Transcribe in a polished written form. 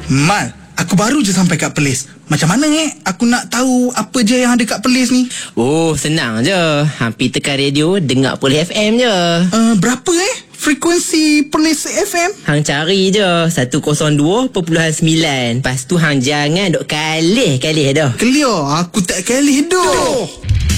Mal, aku baru je sampai kat Perlis. Macam mana aku nak tahu apa je yang ada kat Perlis ni? Oh, senang je. Hampir tekan radio, dengar Perlis FM je. Berapa frekuensi Perlis FM? Hang cari je 102.9. Lepas tu hang jangan duk kalih dah. Clear, aku tak kelih dah.